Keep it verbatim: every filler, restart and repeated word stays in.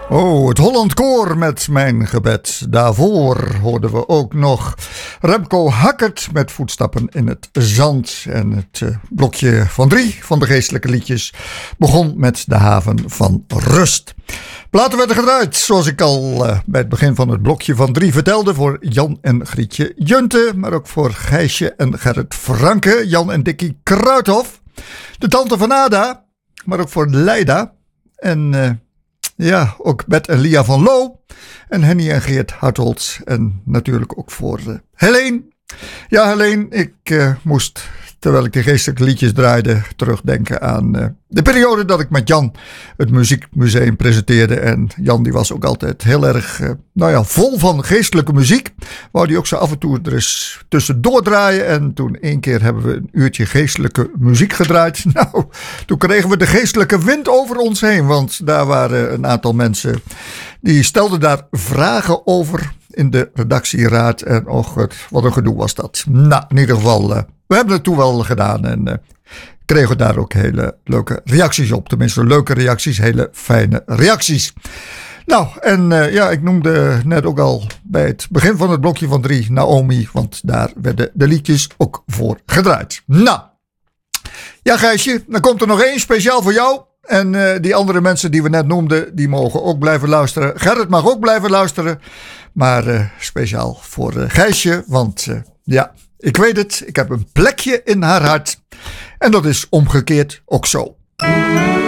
Oh, het Holland Koor met Mijn Gebed. Daarvoor hoorden we ook nog Remco Hackert met Voetstappen in het Zand. En het uh, blokje van drie van de geestelijke liedjes begon met De Haven van Rust. Platen werden gedraaid, zoals ik al uh, bij het begin van het blokje van drie vertelde, voor Jan en Grietje Junte, maar ook voor Gijsje en Gerrit Franke, Jan en Dikkie Kruithof, de tante van Ada, maar ook voor Leida en uh, ja, ook Bet en Lia van Loo en Henny en Geert Hartholz en natuurlijk ook voor uh, Helene. Ja, Helene, ik uh, moest, terwijl ik de geestelijke liedjes draaide, terugdenken aan uh, de periode dat ik met Jan het Muziekmuseum presenteerde. En Jan die was ook altijd heel erg, uh, nou ja, vol van geestelijke muziek. Wou die ook zo af en toe er eens tussendoor draaien. En toen één keer hebben we een uurtje geestelijke muziek gedraaid. Nou, toen kregen we de geestelijke wind over ons heen. Want daar waren een aantal mensen die stelden daar vragen over in de redactieraad. En och, wat een gedoe was dat. Nou, in ieder geval, uh, we hebben het toen wel gedaan. En uh, kregen daar ook hele leuke reacties op. Tenminste, leuke reacties, hele fijne reacties. Nou, en uh, ja, ik noemde net ook al bij het begin van het blokje van drie Naomi. Want daar werden de liedjes ook voor gedraaid. Nou, ja Gijsje, dan komt er nog één speciaal voor jou. En uh, die andere mensen die we net noemden, die mogen ook blijven luisteren. Gerrit mag ook blijven luisteren. Maar uh, speciaal voor uh, Gijsje, want uh, ja, ik weet het. Ik heb een plekje in haar hart. En dat is omgekeerd ook zo.